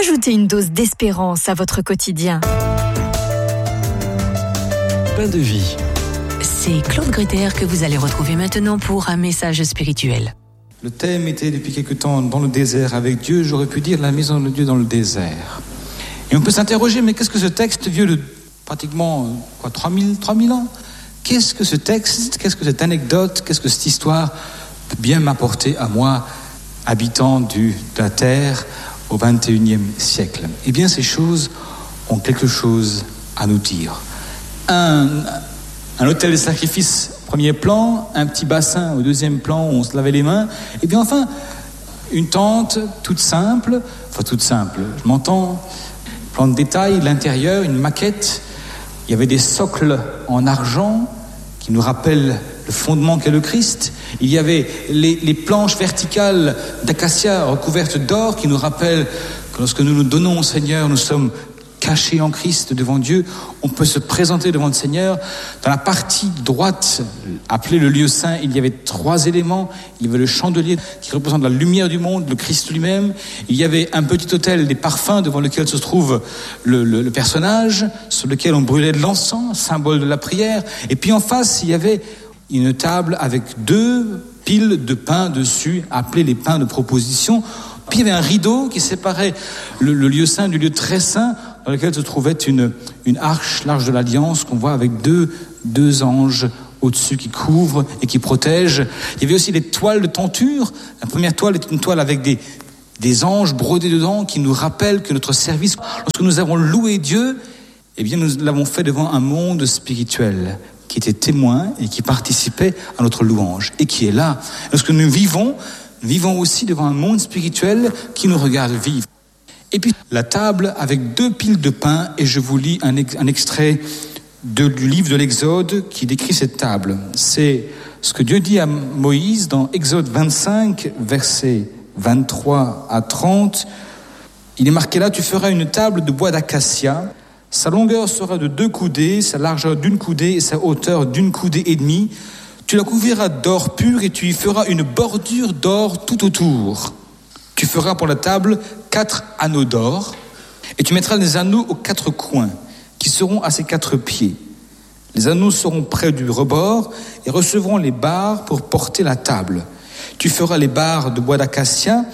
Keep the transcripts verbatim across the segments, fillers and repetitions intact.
Ajoutez une dose d'espérance à votre quotidien. Pain de vie. C'est Claude Gruter que vous allez retrouver maintenant pour un message spirituel. Le thème était depuis quelque temps dans le désert avec Dieu. J'aurais pu dire la maison de Dieu dans le désert. Et on peut s'interroger, mais qu'est-ce que ce texte vieux de pratiquement quoi, trois mille ans? Qu'est-ce que ce texte, qu'est-ce que cette anecdote, qu'est-ce que cette histoire peut bien m'apporter à moi, habitant du, de la terre au vingt et unième siècle? Eh bien, ces choses ont quelque chose à nous dire. Un, un autel de sacrifice au premier plan, un petit bassin au deuxième plan où on se lavait les mains, et bien enfin, une tente toute simple, enfin toute simple, je m'entends, plan de détail, l'intérieur, une maquette, il y avait des socles en argent qui nous rappellent le fondement qu'est le Christ. Il y avait les, les planches verticales d'acacia recouvertes d'or qui nous rappellent que lorsque nous nous donnons au Seigneur, nous sommes cachés en Christ devant Dieu. On peut se présenter devant le Seigneur. Dans la partie droite, appelée le lieu saint, il y avait trois éléments. Il y avait le chandelier qui représente la lumière du monde, le Christ lui-même. Il y avait un petit autel des parfums devant lequel se trouve le, le, le personnage, sur lequel on brûlait de l'encens, symbole de la prière. Et puis en face, il y avait une table avec deux piles de pain dessus, appelées les pains de proposition. Puis il y avait un rideau qui séparait le, le lieu saint du lieu très saint, dans lequel se trouvait une, une arche, l'arche de l'Alliance, qu'on voit avec deux, deux anges au-dessus qui couvrent et qui protègent. Il y avait aussi les toiles de tenture. La première toile est une toile avec des, des anges brodés dedans qui nous rappellent que notre service, lorsque nous avons loué Dieu, eh bien nous l'avons fait devant un monde spirituel qui était témoin et qui participait à notre louange et qui est là. Lorsque nous vivons, nous vivons aussi devant un monde spirituel qui nous regarde vivre. Et puis la table avec deux piles de pain, et je vous lis un, ex, un extrait de, du livre de l'Exode qui décrit cette table. C'est ce que Dieu dit à Moïse dans Exode vingt-cinq, versets vingt-trois à trente. Il est marqué là: tu feras une table de bois d'acacia. Sa longueur sera de deux coudées, sa largeur d'une coudée et sa hauteur d'une coudée et demie. Tu la couvriras d'or pur et tu y feras une bordure d'or tout autour. Tu feras pour la table quatre anneaux d'or et tu mettras des anneaux aux quatre coins qui seront à ses quatre pieds. Les anneaux seront près du rebord et recevront les barres pour porter la table. Tu feras les barres de bois d'acacia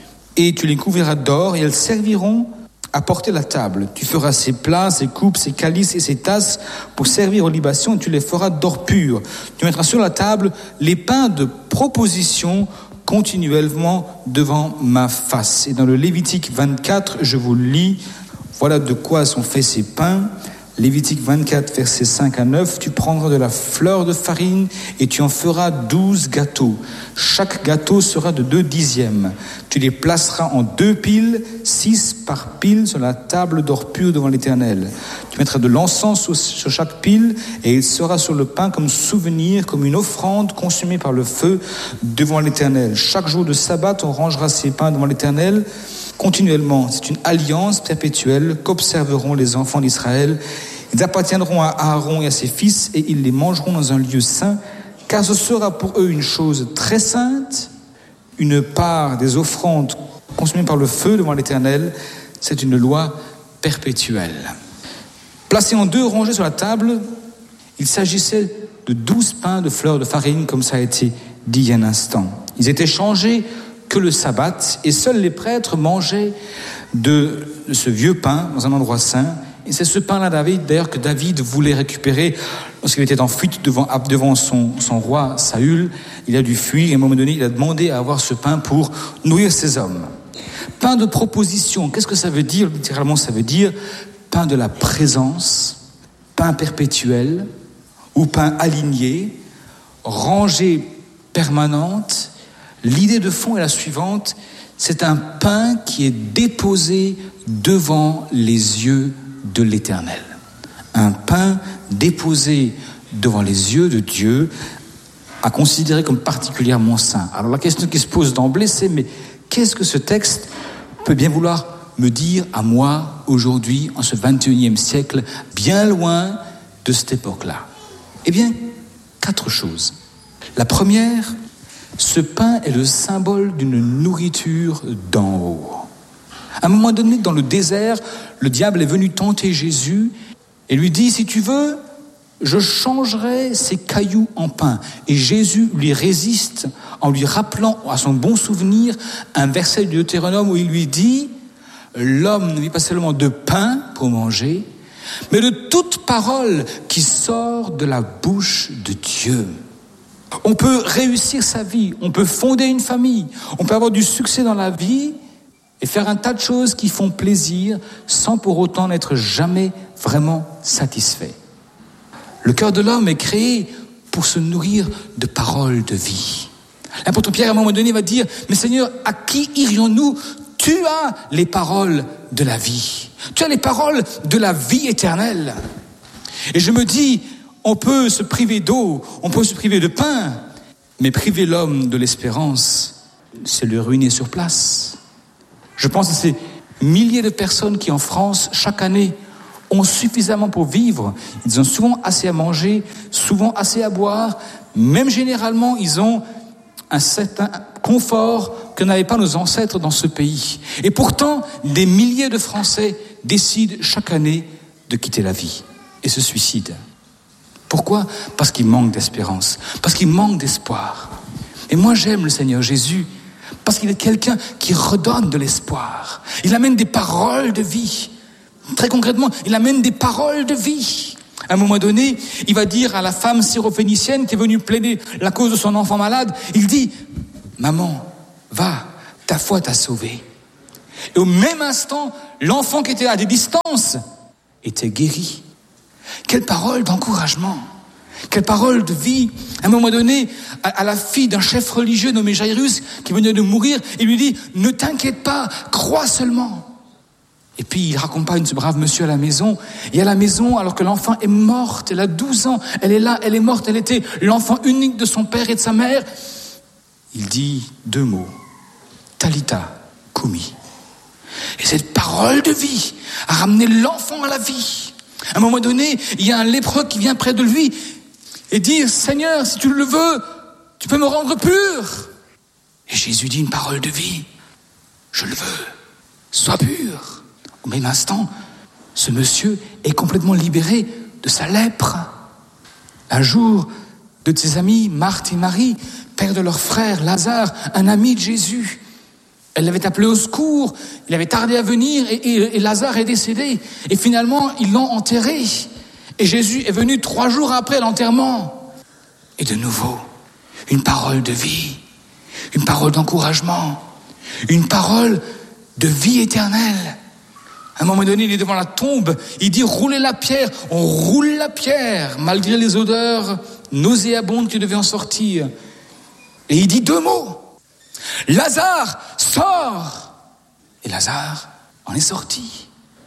et tu les couvriras d'or et elles serviront à porter la table. Tu feras ses plats, ses coupes, ses calices et ses tasses pour servir aux libations et tu les feras d'or pur. Tu mettras sur la table les pains de proposition continuellement devant ma face. Et dans le Lévitique vingt-quatre, je vous lis, voilà de quoi sont faits ces pains. Lévitique vingt-quatre, versets cinq à neuf, tu prendras de la fleur de farine et tu en feras douze gâteaux. Chaque gâteau sera de deux dixièmes. Tu les placeras en deux piles, six par pile sur la table d'or pur devant l'Éternel. Tu mettras de l'encens sur chaque pile et il sera sur le pain comme souvenir, comme une offrande consumée par le feu devant l'Éternel. Chaque jour de sabbat, on rangera ces pains devant l'Éternel continuellement. C'est une alliance perpétuelle qu'observeront les enfants d'Israël. Ils appartiendront à Aaron et à ses fils et ils les mangeront dans un lieu saint, car ce sera pour eux une chose très sainte, une part des offrandes consumées par le feu devant l'Éternel. C'est une loi perpétuelle. Placés en deux rangées sur la table, il s'agissait de douze pains de fleurs de farine, comme ça a été dit il y a un instant. Ils étaient changés que le sabbat, et seuls les prêtres mangeaient de ce vieux pain dans un endroit saint. Et c'est ce pain-là, David, d'ailleurs, que David voulait récupérer lorsqu'il était en fuite devant, devant son, son roi Saül. Il a dû fuir et à un moment donné, il a demandé à avoir ce pain pour nourrir ses hommes. Pain de proposition, qu'est-ce que ça veut dire? Littéralement, ça veut dire pain de la présence, pain perpétuel ou pain aligné, rangée permanente. L'idée de fond est la suivante, c'est un pain qui est déposé devant les yeux de l'Éternel. Un pain déposé devant les yeux de Dieu, à considérer comme particulièrement saint. Alors la question qui se pose d'emblée, c'est mais qu'est-ce que ce texte peut bien vouloir me dire à moi aujourd'hui, en ce vingt et unième siècle, bien loin de cette époque-là? Eh bien, quatre choses. La première, ce pain est le symbole d'une nourriture d'en haut. À un moment donné, dans le désert, le diable est venu tenter Jésus et lui dit, si tu veux, je changerai ces cailloux en pain. Et Jésus lui résiste en lui rappelant à son bon souvenir un verset du Deutéronome où il lui dit, l'homme ne vit pas seulement de pain pour manger, mais de toute parole qui sort de la bouche de Dieu. On peut réussir sa vie, on peut fonder une famille, on peut avoir du succès dans la vie et faire un tas de choses qui font plaisir sans pour autant n'être jamais vraiment satisfait. Le cœur de l'homme est créé pour se nourrir de paroles de vie. L'apôtre Pierre, à un moment donné, va dire, mais Seigneur, à qui irions-nous ? Tu as les paroles de la vie. Tu as les paroles de la vie éternelle. Et je me dis, on peut se priver d'eau, on peut se priver de pain, mais priver l'homme de l'espérance, c'est le ruiner sur place. Je pense à ces milliers de personnes qui, en France, chaque année, ont suffisamment pour vivre. Ils ont souvent assez à manger, souvent assez à boire. Même généralement, ils ont un certain confort que n'avaient pas nos ancêtres dans ce pays. Et pourtant, des milliers de Français décident chaque année de quitter la vie et se suicident. Pourquoi ? Parce qu'ils manquent d'espérance, parce qu'ils manquent d'espoir. Et moi, j'aime le Seigneur Jésus, parce qu'il est quelqu'un qui redonne de l'espoir. Il amène des paroles de vie. Très concrètement, il amène des paroles de vie. À un moment donné, il va dire à la femme syrophénicienne qui est venue plaider la cause de son enfant malade, il dit, maman, va, ta foi t'a sauvée. Et au même instant, l'enfant qui était à des distances était guéri. Quelle parole d'encouragement, quelle parole de vie. À un moment donné, à, à la fille d'un chef religieux nommé Jairus, qui venait de mourir, il lui dit, ne t'inquiète pas, crois seulement. Et puis il raccompagne ce brave monsieur à la maison. Et à la maison, alors que l'enfant est morte, elle a douze ans, elle est là, elle est morte, elle était l'enfant unique de son père et de sa mère. Il dit deux mots, Talitha Koumi. Et cette parole de vie a ramené l'enfant à la vie. À un moment donné, il y a un lépreux qui vient près de lui et dit, Seigneur, si tu le veux, tu peux me rendre pur. Et Jésus dit une parole de vie, je le veux, sois pur. Au même instant, ce monsieur est complètement libéré de sa lèpre. Un jour, deux de ses amis, Marthe et Marie, père de leur frère Lazare, un ami de Jésus, elle l'avait appelé au secours, il avait tardé à venir et, et, et Lazare est décédé. Et finalement, ils l'ont enterré. Et Jésus est venu trois jours après l'enterrement. Et de nouveau, une parole de vie, une parole d'encouragement, une parole de vie éternelle. À un moment donné, il est devant la tombe, il dit « roulez la pierre ». On roule la pierre, malgré les odeurs nauséabondes qui devaient en sortir. Et il dit deux mots. « Lazare, sors !» Et Lazare en est sorti.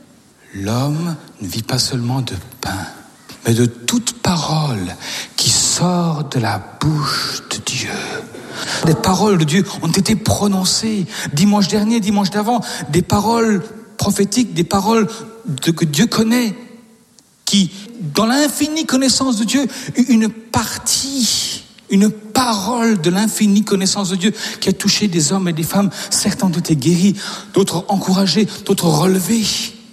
L'homme ne vit pas seulement de pain, mais de toute parole qui sort de la bouche de Dieu. Des paroles de Dieu ont été prononcées dimanche dernier, dimanche d'avant, des paroles prophétiques, des paroles de, que Dieu connaît, qui, dans l'infinie connaissance de Dieu, une partie, une parole de l'infinie connaissance de Dieu qui a touché des hommes et des femmes, certains ont été guéris, d'autres encouragés, d'autres relevés.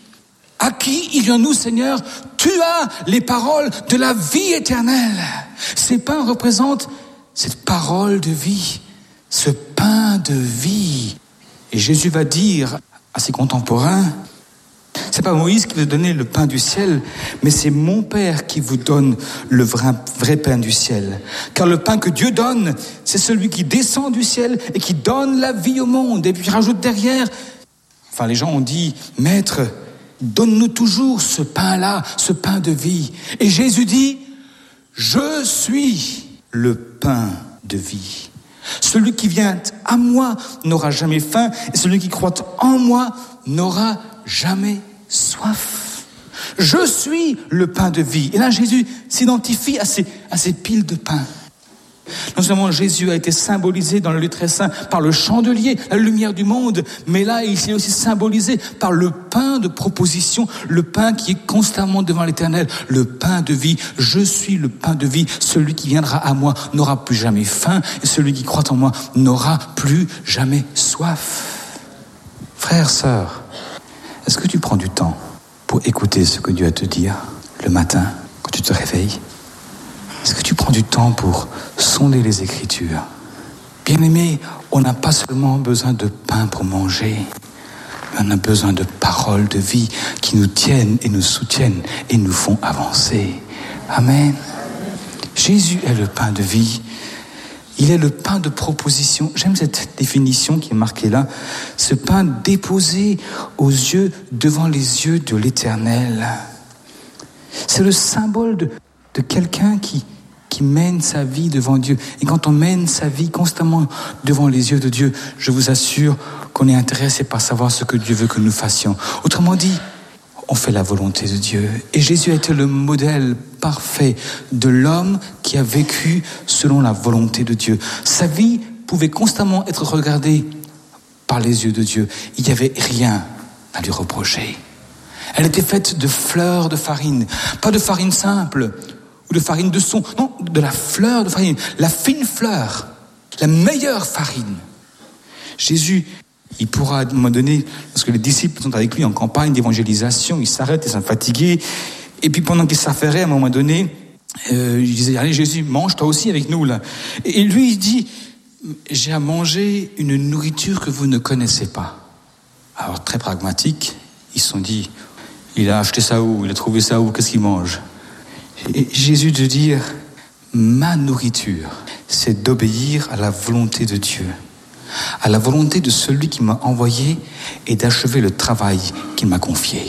À qui irions-nous, Seigneur ? Tu as les paroles de la vie éternelle. Ces pains représentent cette parole de vie, ce pain de vie. Et Jésus va dire à ses contemporains, c'est pas Moïse qui vous a donné le pain du ciel, mais c'est mon Père qui vous donne le vrai, vrai pain du ciel. Car le pain que Dieu donne, c'est celui qui descend du ciel et qui donne la vie au monde. Et puis il rajoute derrière, enfin les gens ont dit, Maître, donne-nous toujours ce pain-là, ce pain de vie. Et Jésus dit, je suis le pain de vie. Celui qui vient à moi n'aura jamais faim, et celui qui croit en moi n'aura jamais soif. Je suis le pain de vie. Et là, Jésus s'identifie à ces, à ces piles de pain. Non seulement Jésus a été symbolisé dans le lieu très saint par le chandelier, la lumière du monde, mais là, il s'est aussi symbolisé par le pain de proposition, le pain qui est constamment devant l'Éternel, le pain de vie. Je suis le pain de vie. Celui qui viendra à moi n'aura plus jamais faim, et celui qui croit en moi n'aura plus jamais soif. Frères Frère, sœur, est-ce que tu prends du temps pour écouter ce que Dieu a à te dire le matin quand tu te réveilles? Est-ce que tu prends du temps pour sonder les Écritures? Bien-aimés, on n'a pas seulement besoin de pain pour manger, mais on a besoin de paroles de vie qui nous tiennent et nous soutiennent et nous font avancer. Amen. Jésus est le pain de vie. Il est le pain de proposition. J'aime cette définition qui est marquée là. Ce pain déposé aux yeux, devant les yeux de l'Éternel. C'est le symbole de, de quelqu'un qui, qui mène sa vie devant Dieu. Et quand on mène sa vie constamment devant les yeux de Dieu, je vous assure qu'on est intéressé par savoir ce que Dieu veut que nous fassions. Autrement dit, on fait la volonté de Dieu. Et Jésus a été le modèle parfait de l'homme qui a vécu selon la volonté de Dieu. Sa vie pouvait constamment être regardée par les yeux de Dieu. Il n'y avait rien à lui reprocher. Elle était faite de fleurs de farine, pas de farine simple ou de farine de son, non, de la fleur de farine, la fine fleur, la meilleure farine. Jésus, il pourra à un moment donné, parce que les disciples sont avec lui en campagne d'évangélisation, ils s'arrêtent, ils sont fatigués, et puis pendant qu'ils s'affairaient, à un moment donné, euh, il disait, allez Jésus, mange toi aussi avec nous là. Et lui il dit, j'ai à manger une nourriture que vous ne connaissez pas. Alors très pragmatique, ils se sont dit, il a acheté ça où, il a trouvé ça où, qu'est-ce qu'il mange? Et Jésus de dire, ma nourriture, c'est d'obéir à la volonté de Dieu, à la volonté de celui qui m'a envoyé et d'achever le travail qu'il m'a confié.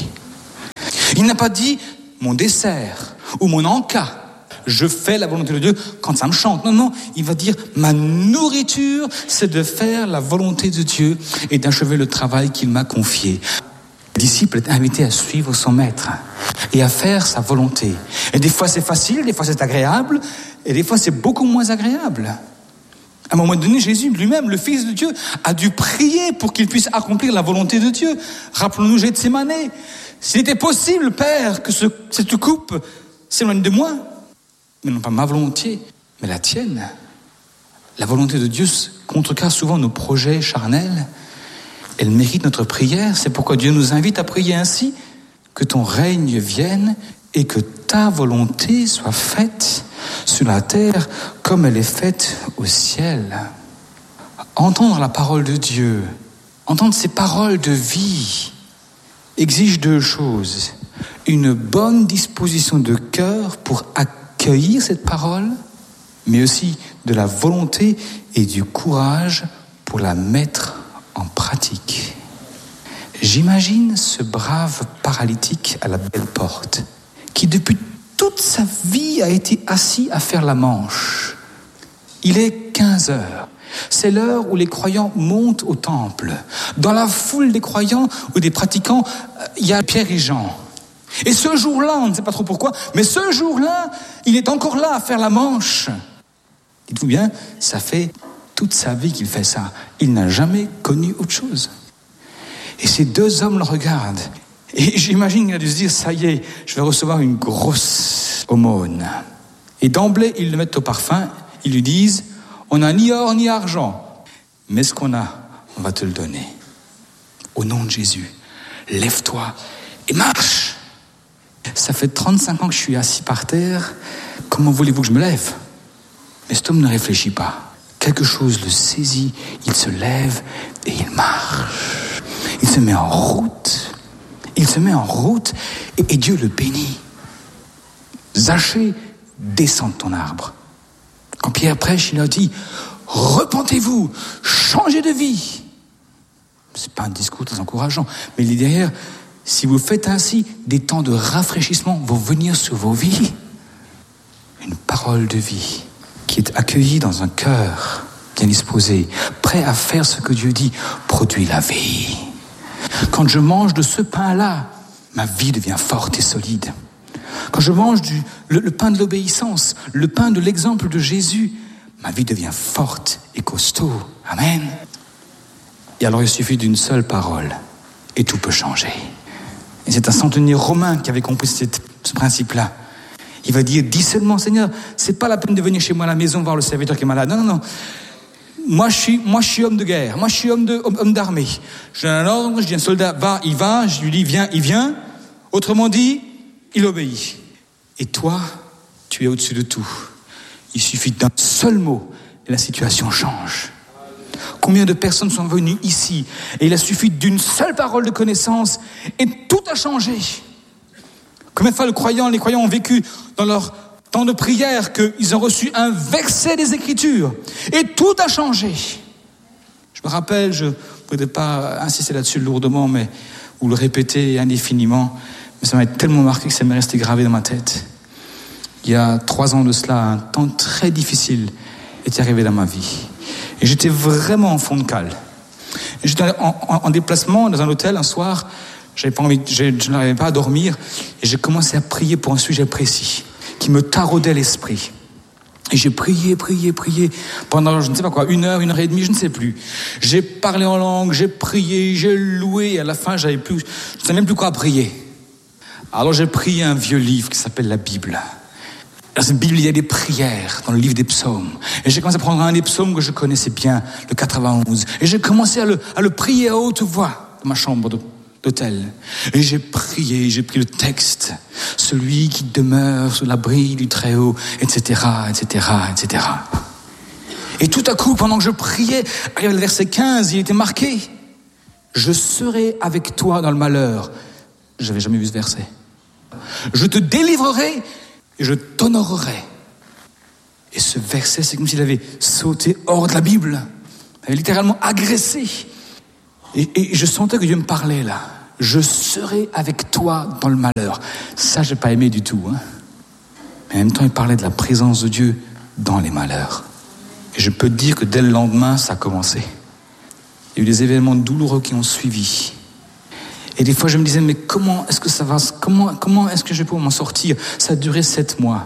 Il n'a pas dit mon dessert ou mon encas. Je fais la volonté de Dieu quand ça me chante. Non, non, il va dire ma nourriture, c'est de faire la volonté de Dieu et d'achever le travail qu'il m'a confié. Le disciple est invité à suivre son maître et à faire sa volonté. Et des fois c'est facile, des fois c'est agréable, et des fois c'est beaucoup moins agréable. À un moment donné, Jésus lui-même, le Fils de Dieu, a dû prier pour qu'il puisse accomplir la volonté de Dieu. Rappelons-nous Gethsémane. S'il était possible, Père, que ce, cette coupe s'éloigne de moi, mais non pas ma volonté, mais la tienne. La volonté de Dieu contrecarre souvent nos projets charnels. Elle mérite notre prière. C'est pourquoi Dieu nous invite à prier ainsi, que ton règne vienne et que ta volonté soit faite sur la terre comme elle est faite au ciel. Entendre la parole de Dieu, entendre ces paroles de vie, exige deux choses. Une bonne disposition de cœur pour accueillir cette parole, mais aussi de la volonté et du courage pour la mettre en pratique. J'imagine ce brave paralytique à la belle porte, qui depuis toute sa vie a été assis à faire la manche. Il est quinze heures. C'est l'heure où les croyants montent au temple. Dans la foule des croyants ou des pratiquants, il y a Pierre et Jean. Et ce jour-là, on ne sait pas trop pourquoi, mais ce jour-là, il est encore là à faire la manche. Dites-vous bien, ça fait toute sa vie qu'il fait ça. Il n'a jamais connu autre chose. Et ces deux hommes le regardent. Et j'imagine qu'il a dû se dire, ça y est, je vais recevoir une grosse aumône. Et d'emblée, ils le mettent au parfum, ils lui disent, on n'a ni or ni argent, mais ce qu'on a, on va te le donner. Au nom de Jésus, lève-toi et marche. Ça fait trente-cinq ans que je suis assis par terre, comment voulez-vous que je me lève? Mais cet homme ne réfléchit pas. Quelque chose le saisit, il se lève et il marche. Il se met en route. Il se met en route et, et Dieu le bénit. Zachée, descends de ton arbre. Quand Pierre prêche, il a dit « Repentez-vous, changez de vie ». Ce n'est pas un discours très encourageant, mais il est derrière « Si vous faites ainsi, des temps de rafraîchissement vont venir sur vos vies ». Une parole de vie qui est accueillie dans un cœur bien disposé, prêt à faire ce que Dieu dit, produit la vie. Quand je mange de ce pain-là, ma vie devient forte et solide. Quand je mange du, le, le pain de l'obéissance, le pain de l'exemple de Jésus, ma vie devient forte et costaud. Amen. Et alors il suffit d'une seule parole et tout peut changer. Et c'est un centenier romain qui avait compris cette, ce principe-là. Il va dire, dis seulement Seigneur, c'est pas la peine de venir chez moi à la maison voir le serviteur qui est malade. Non, non, non. Moi je suis, moi je suis homme de guerre, moi je suis homme de, homme, homme d'armée. Je donne un ordre, je dis à un soldat, va, il va, je lui dis, viens, il vient. Autrement dit, il obéit. Et toi, tu es au-dessus de tout. Il suffit d'un seul mot et la situation change. Combien de personnes sont venues ici et il a suffi d'une seule parole de connaissance et tout a changé. Combien de fois le croyant, les croyants ont vécu dans leur temps de prière qu'ils ont reçu un verset des Écritures et tout a changé. Je me rappelle, je ne voudrais pas insister là-dessus lourdement mais, ou le répéter indéfiniment, mais ça m'a tellement marqué que ça m'est resté gravé dans ma tête. Il y a trois ans de cela, un temps très difficile est arrivé dans ma vie. Et j'étais vraiment en fond de cale. Et j'étais en, en, en déplacement dans un hôtel un soir, j'avais pas envie, je, je n'arrivais pas à dormir, et j'ai commencé à prier pour un sujet précis, qui me taraudait l'esprit. Et j'ai prié, prié, prié, pendant je ne sais pas quoi, une heure, une heure et demie, je ne sais plus. J'ai parlé en langue, j'ai prié, j'ai loué, et à la fin, j'avais plus, je ne savais même plus quoi prier. Alors j'ai prié un vieux livre qui s'appelle la Bible. Dans cette Bible, il y a des prières dans le livre des psaumes. Et j'ai commencé à prendre un des psaumes que je connaissais bien, le quatre-vingt-onze. Et j'ai commencé à le, à le prier à haute voix dans ma chambre d'hôtel. Et j'ai prié, j'ai pris le texte. Celui qui demeure sous l'abri du Très-Haut, et cetera, et cetera, et cetera. Et tout à coup, pendant que je priais, arrivé le verset quinze, il était marqué « Je serai avec toi dans le malheur ». J'avais jamais vu ce verset. « Je te délivrerai » et je t'honorerai. Et ce verset, c'est comme s'il avait sauté hors de la Bible. Il avait littéralement agressé. Et, et je sentais que Dieu me parlait là. Je serai avec toi dans le malheur. Ça, j'ai pas aimé du tout. Hein. Mais en même temps, il parlait de la présence de Dieu dans les malheurs. Et je peux te dire que dès le lendemain, ça a commencé. Il y a eu des événements douloureux qui ont suivi. Et des fois, je me disais, mais comment est-ce que ça va, comment, comment est-ce que je vais pouvoir m'en sortir? Ça a duré sept mois.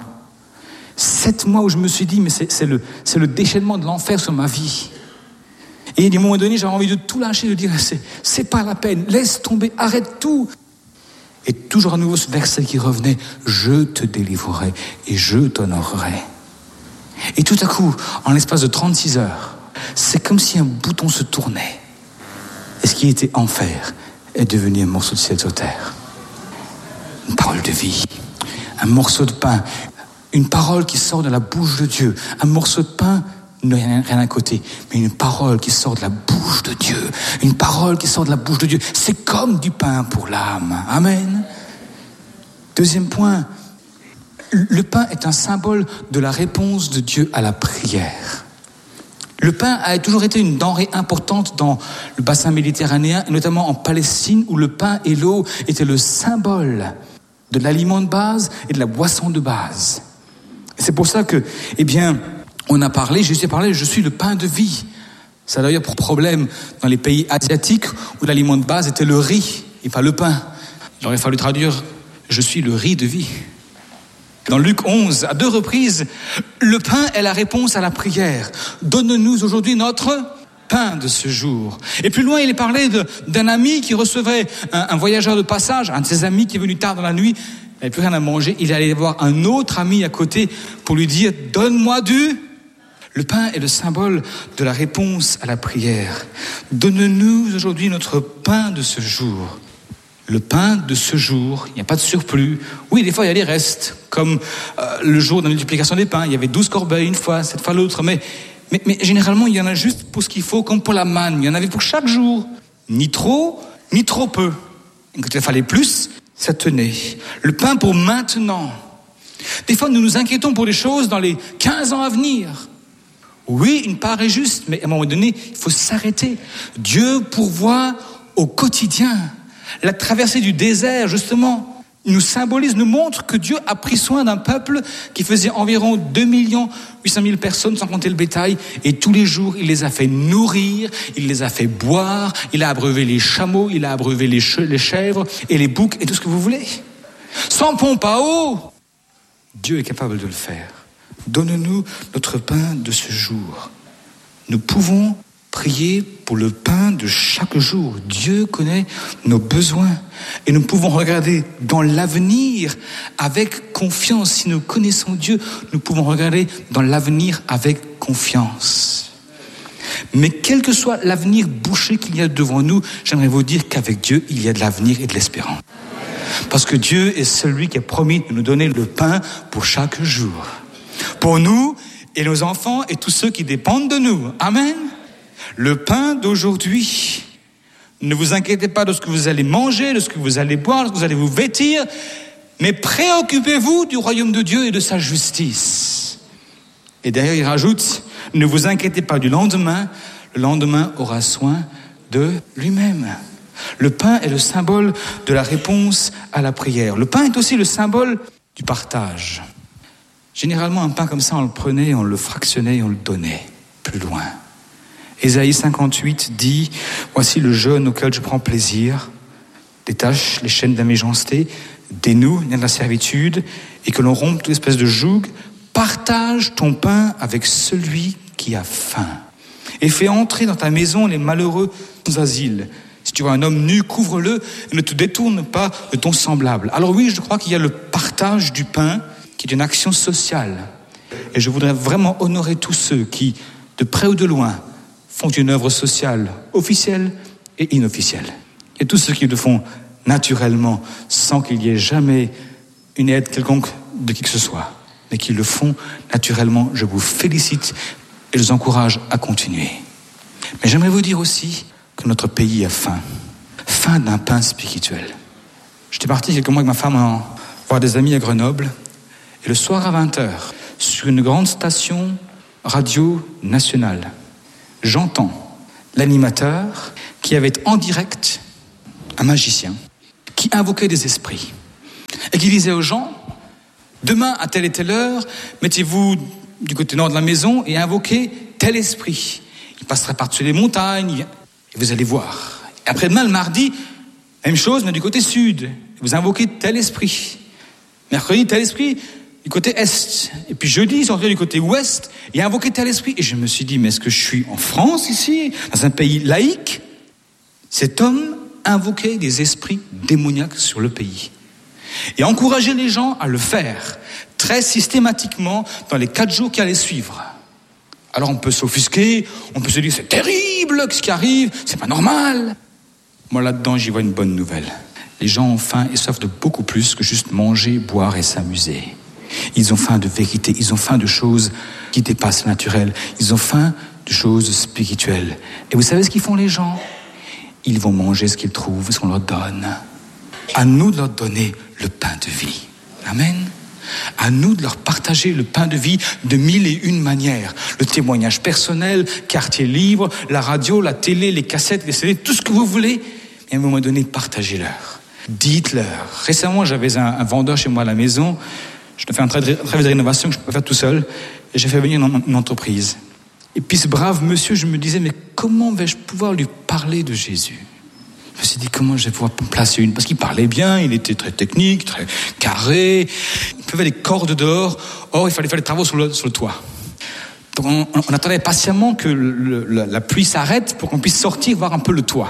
Sept mois où je me suis dit, mais c'est, c'est, le, c'est le déchaînement de l'enfer sur ma vie. Et à un moment donné, j'avais envie de tout lâcher, de dire, c'est, c'est pas la peine, laisse tomber, arrête tout. Et toujours à nouveau ce verset qui revenait, je te délivrerai et je t'honorerai. Et tout à coup, en l'espace de trente-six heures, c'est comme si un bouton se tournait. Et ce qui était enfer est devenu un morceau de ciel sur terre. Une parole de vie, un morceau de pain, une parole qui sort de la bouche de Dieu, un morceau de pain, rien, rien à côté, mais une parole qui sort de la bouche de Dieu, une parole qui sort de la bouche de Dieu, c'est comme du pain pour l'âme. Amen. Deuxième point, le pain est un symbole de la réponse de Dieu à la prière. Le pain a toujours été une denrée importante dans le bassin méditerranéen, et notamment en Palestine, où le pain et l'eau étaient le symbole de l'aliment de base et de la boisson de base. Et c'est pour ça que, eh bien, on a parlé, Jésus a parlé, je suis le pain de vie. Ça a d'ailleurs pour problème dans les pays asiatiques où l'aliment de base était le riz et pas le pain. Il aurait fallu traduire, je suis le riz de vie. Dans Luc onze, à deux reprises, le pain est la réponse à la prière. Donne-nous aujourd'hui notre pain de ce jour. Et plus loin, il est parlé de, d'un ami qui recevait un, un voyageur de passage, un de ses amis qui est venu tard dans la nuit, il n'avait plus rien à manger, il allait voir un autre ami à côté pour lui dire « Donne-moi du... » Le pain est le symbole de la réponse à la prière. Donne-nous aujourd'hui notre pain de ce jour. Le pain de ce jour, il n'y a pas de surplus. Oui, des fois, il y a des restes, comme euh, le jour de la multiplication des pains. Il y avait douze corbeilles une fois, cette fois l'autre. Mais, mais, mais généralement, il y en a juste pour ce qu'il faut, comme pour la manne. Il y en avait pour chaque jour. Ni trop, ni trop peu. Et quand il fallait plus, ça tenait. Le pain pour maintenant. Des fois, nous nous inquiétons pour des choses dans les quinze ans à venir. Oui, une part est juste, mais à un moment donné, il faut s'arrêter. Dieu pourvoit au quotidien. La traversée du désert, justement, nous symbolise, nous montre que Dieu a pris soin d'un peuple qui faisait environ deux millions huit cent mille personnes, sans compter le bétail, et tous les jours, il les a fait nourrir, il les a fait boire, il a abreuvé les chameaux, il a abreuvé les, che- les chèvres et les boucs et tout ce que vous voulez. Sans pompe à eau, Dieu est capable de le faire. Donne-nous notre pain de ce jour. Nous pouvons prier pour le pain de chaque jour. Dieu connaît nos besoins et nous pouvons regarder dans l'avenir avec confiance. Si nous connaissons Dieu, nous pouvons regarder dans l'avenir avec confiance. Mais quel que soit l'avenir bouché qu'il y a devant nous, j'aimerais vous dire qu'avec Dieu, il y a de l'avenir et de l'espérance. Parce que Dieu est celui qui a promis de nous donner le pain pour chaque jour. Pour nous et nos enfants et tous ceux qui dépendent de nous. Amen. Le pain d'aujourd'hui. Ne vous inquiétez pas de ce que vous allez manger, de ce que vous allez boire, de ce que vous allez vous vêtir, mais préoccupez-vous du royaume de Dieu et de sa justice. Et derrière, il rajoute, ne vous inquiétez pas du lendemain, le lendemain aura soin de lui-même. Le pain est le symbole de la réponse à la prière. Le pain est aussi le symbole du partage. Généralement, un pain comme ça, on le prenait, on le fractionnait, on le donnait plus loin. Ésaïe cinquante-huit dit « Voici le jeûne auquel je prends plaisir, détache les chaînes de la méchanceté, dénoue de la servitude, et que l'on rompe toute espèce de joug, partage ton pain avec celui qui a faim, et fais entrer dans ta maison les malheureux sans asile. Si tu vois un homme nu, couvre-le, et ne te détourne pas de ton semblable. » Alors oui, je crois qu'il y a le partage du pain, qui est une action sociale. Et je voudrais vraiment honorer tous ceux qui, de près ou de loin, font une œuvre sociale officielle et inofficielle. Et tous ceux qui le font naturellement, sans qu'il y ait jamais une aide quelconque de qui que ce soit, mais qui le font naturellement, je vous félicite et je vous encourage à continuer. Mais j'aimerais vous dire aussi que notre pays a faim. Faim d'un pain spirituel. J'étais parti quelques mois avec ma femme en voir des amis à Grenoble, et le soir à vingt heures, sur une grande station radio nationale, j'entends l'animateur qui avait en direct un magicien qui invoquait des esprits et qui disait aux gens, demain à telle et telle heure, mettez-vous du côté nord de la maison et invoquez tel esprit. Il passera par-dessus les montagnes et vous allez voir. Et après-demain, le mardi, même chose, mais du côté sud. Vous invoquez tel esprit. Mercredi, tel esprit du côté est. Et puis jeudi, sortez du côté ouest et invoquez tel esprit. Et je me suis dit, mais est-ce que je suis en France ici, dans un pays laïque? Cet homme invoquait des esprits démoniaques sur le pays. Et encourageait les gens à le faire, très systématiquement, dans les quatre jours qui allaient suivre. Alors on peut s'offusquer, on peut se dire, c'est terrible ce qui arrive, c'est pas normal. Moi là-dedans, j'y vois une bonne nouvelle. Les gens ont faim et soif de beaucoup plus que juste manger, boire et s'amuser. Ils ont faim de vérité, ils ont faim de choses qui dépassent le naturel. Ils ont faim de choses spirituelles. Et vous savez ce qu'ils font les gens? Ils vont manger ce qu'ils trouvent, ce qu'on leur donne. À nous de leur donner le pain de vie. Amen. À nous de leur partager le pain de vie de mille et une manières. Le témoignage personnel, quartier libre, la radio, la télé, les cassettes, les C D, tout ce que vous voulez. Et à un moment donné, partagez-leur. Dites-leur. Récemment, j'avais un, un vendeur chez moi à la maison. Je dois faire un travail de rénovation que je peux faire tout seul. Et j'ai fait venir une, une entreprise. Et puis ce brave monsieur, je me disais, mais comment vais-je pouvoir lui parler de Jésus? Je me suis dit, comment je vais pouvoir placer une... Parce qu'il parlait bien, il était très technique, très carré. Il faisait des cordes dehors. Or, il fallait faire des travaux sur le, sur le toit. Donc on, on attendait patiemment que le, le, la pluie s'arrête pour qu'on puisse sortir voir un peu le toit.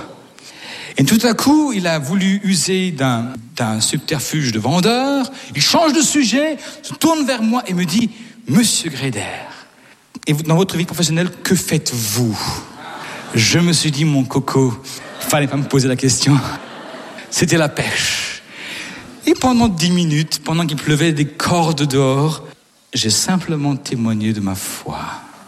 Et tout à coup, il a voulu user d'un, d'un subterfuge de vendeur. Il change de sujet, se tourne vers moi et me dit, Monsieur Greider, et vous, dans votre vie professionnelle, que faites-vous? Je me suis dit, mon coco, fallait pas me poser la question. C'était la pêche. Et pendant dix minutes, pendant qu'il pleuvait des cordes dehors, j'ai simplement témoigné de ma foi.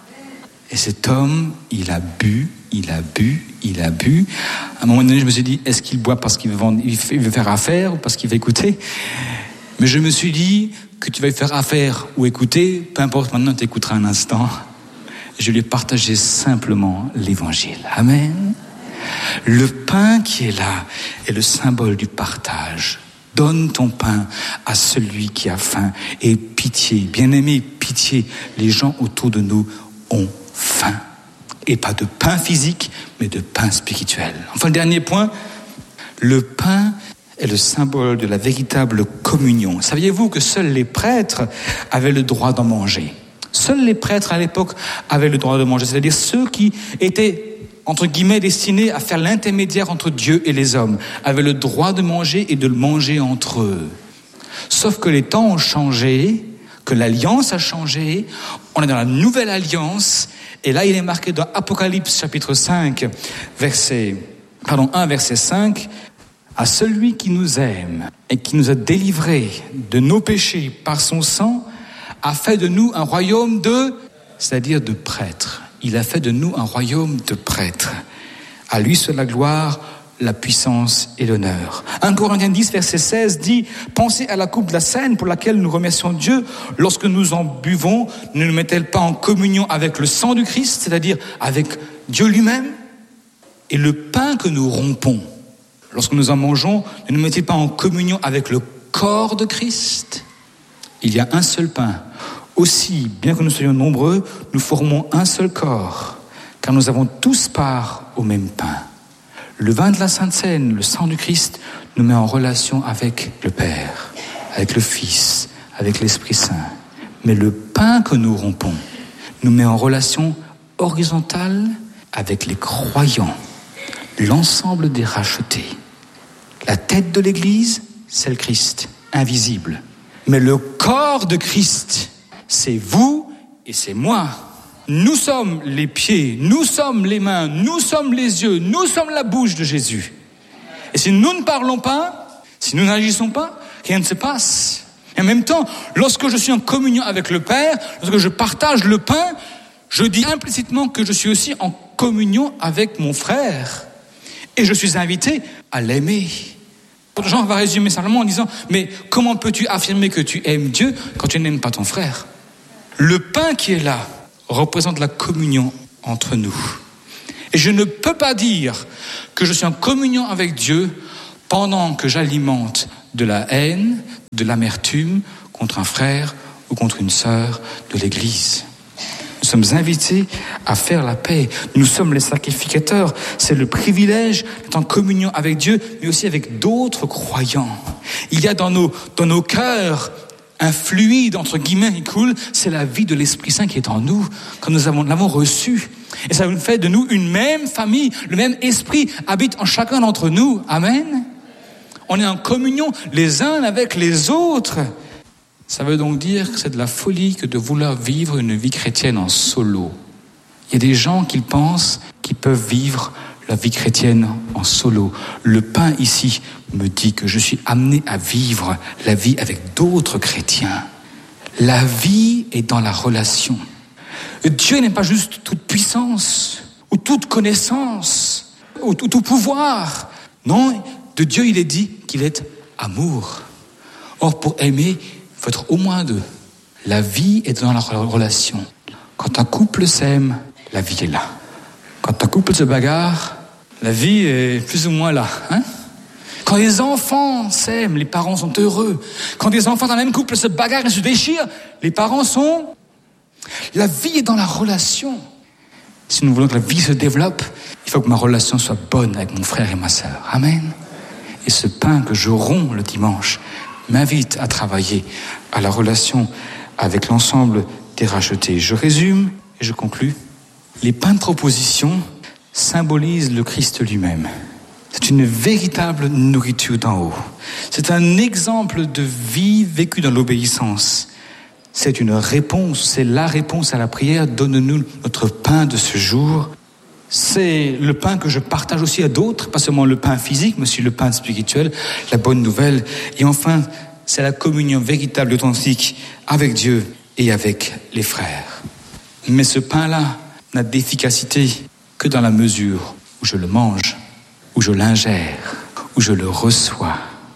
Et cet homme, il a bu, il a bu, il a bu. À un moment donné, je me suis dit, est-ce qu'il boit parce qu'il veut, vendre, il veut faire affaire ou parce qu'il veut écouter? Mais je me suis dit, que tu vas faire affaire ou écouter, peu importe, maintenant tu écouteras un instant. Je lui ai partagé simplement l'évangile. Amen. Le pain qui est là est le symbole du partage. Donne ton pain à celui qui a faim. Et pitié, bien-aimé, pitié, les gens autour de nous ont faim. Et pas de pain physique, mais de pain spirituel. Enfin, le dernier point, le pain est le symbole de la véritable communion. Saviez-vous que seuls les prêtres avaient le droit d'en manger? Seuls les prêtres à l'époque avaient le droit de manger, c'est-à-dire ceux qui étaient, entre guillemets, destinés à faire l'intermédiaire entre Dieu et les hommes, avaient le droit de manger et de le manger entre eux. Sauf que les temps ont changé, que l'alliance a changé, on est dans la nouvelle alliance, Et là, il est marqué dans Apocalypse chapitre cinq, verset, pardon, un, verset cinq, « À celui qui nous aime et qui nous a délivrés de nos péchés par son sang, a fait de nous un royaume de, c'est-à-dire de prêtres. Il a fait de nous un royaume de prêtres. À lui seule la gloire, la puissance et l'honneur. » un Corinthiens dix, verset seize dit « Pensez à la coupe de la scène pour laquelle nous remercions Dieu. Lorsque nous en buvons, ne nous met-elle pas en communion avec le sang du Christ, c'est-à-dire avec Dieu lui-même? Et le pain que nous rompons, lorsque nous en mangeons, ne nous met-il pas en communion avec le corps de Christ? Il y a un seul pain. Aussi, bien que nous soyons nombreux, nous formons un seul corps, car nous avons tous part au même pain. Le vin de la Sainte Seine, le sang du Christ, nous met en relation avec le Père, avec le Fils, avec l'Esprit Saint. Mais le pain que nous rompons nous met en relation horizontale avec les croyants, l'ensemble des rachetés. La tête de l'Église, c'est le Christ, invisible. Mais le corps de Christ, c'est vous et c'est moi. Nous sommes les pieds, nous sommes les mains, nous sommes les yeux, nous sommes la bouche de Jésus. Et si nous ne parlons pas, si nous n'agissons pas, rien ne se passe. Et en même temps, lorsque je suis en communion avec le Père, lorsque je partage le pain, je dis implicitement que je suis aussi en communion avec mon frère. Et je suis invité à l'aimer. Jean va résumer simplement en disant « Mais comment peux-tu affirmer que tu aimes Dieu quand tu n'aimes pas ton frère ?» Le pain qui est là représente la communion entre nous. Et je ne peux pas dire que je suis en communion avec Dieu pendant que j'alimente de la haine, de l'amertume contre un frère ou contre une sœur de l'Église. Nous sommes invités à faire la paix. Nous sommes les sacrificateurs. C'est le privilège d'être en communion avec Dieu, mais aussi avec d'autres croyants. Il y a dans nos, dans nos cœurs un fluide, entre guillemets, qui coule, c'est la vie de l'Esprit Saint qui est en nous, quand nous avons, l'avons reçu. Et ça nous fait de nous une même famille, le même esprit habite en chacun d'entre nous. Amen. On est en communion les uns avec les autres. Ça veut donc dire que c'est de la folie que de vouloir vivre une vie chrétienne en solo. Il y a des gens qui pensent qu'ils peuvent vivre la vie chrétienne en solo. Le pain ici me dit que je suis amené à vivre la vie avec d'autres chrétiens. La vie est dans la relation. Dieu n'est pas juste toute puissance ou toute connaissance ou tout, tout pouvoir. Non, de Dieu il est dit qu'il est amour. Or pour aimer, il faut être au moins deux. La vie est dans la relation. Quand un couple s'aime, la vie est là. Quand un couple se bagarre, la vie est plus ou moins là, hein? Quand les enfants s'aiment, les parents sont heureux. Quand des enfants dans le même couple se bagarrent et se déchirent, les parents sont... La vie est dans la relation. Si nous voulons que la vie se développe, il faut que ma relation soit bonne avec mon frère et ma sœur. Amen. Et ce pain que je romps le dimanche m'invite à travailler à la relation avec l'ensemble des rachetés. Je résume et je conclus. Les pains de proposition symbolisent le Christ lui-même. C'est une véritable nourriture d'en haut. C'est un exemple de vie vécue dans l'obéissance. C'est une réponse, c'est la réponse à la prière. Donne-nous notre pain de ce jour. C'est le pain que je partage aussi à d'autres, pas seulement le pain physique, mais aussi le pain spirituel, la bonne nouvelle. Et enfin, c'est la communion véritable, authentique avec Dieu et avec les frères. Mais ce pain-là n'a d'efficacité que dans la mesure où je le mange, où je l'ingère, où je le reçois.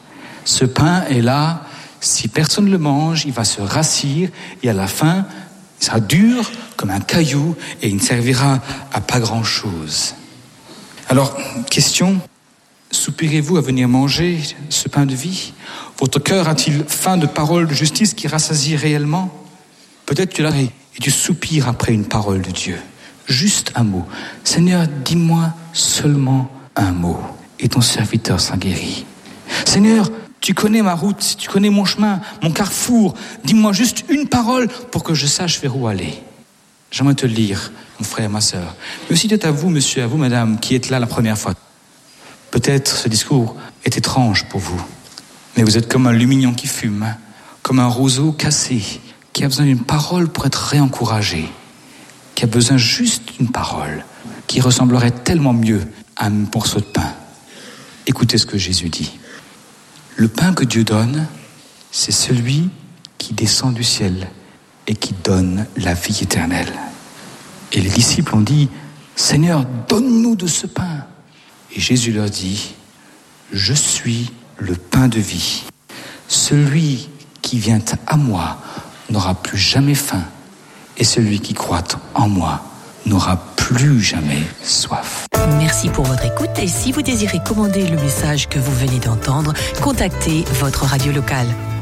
Ce pain est là, si personne ne le mange, il va se rassir et à la fin, il sera dur comme un caillou et il ne servira à pas grand-chose. Alors, question, soupirez-vous à venir manger ce pain de vie? Votre cœur a-t-il faim de paroles de justice qui rassasient réellement? Peut-être tu l'as et tu soupires après une parole de Dieu. Juste un mot. Seigneur, dis-moi seulement un mot. Et ton serviteur sera guéri. Seigneur, tu connais ma route, tu connais mon chemin, mon carrefour. Dis-moi juste une parole pour que je sache vers où aller. J'aimerais te lire, mon frère, ma sœur. Mais aussi peut-être à vous, monsieur, à vous, madame, qui êtes là la première fois. Peut-être ce discours est étrange pour vous. Mais vous êtes comme un lumignon qui fume, comme un roseau cassé, qui a besoin d'une parole pour être réencouragé. qui a besoin juste d'une parole, qui ressemblerait tellement mieux à un morceau de pain. Écoutez ce que Jésus dit. Le pain que Dieu donne, c'est celui qui descend du ciel et qui donne la vie éternelle. Et les disciples ont dit, Seigneur, donne-nous de ce pain. Et Jésus leur dit, je suis le pain de vie. Celui qui vient à moi n'aura plus jamais faim, et celui qui croit en moi n'aura plus jamais soif. Merci pour votre écoute et si vous désirez commander le message que vous venez d'entendre, contactez votre radio locale.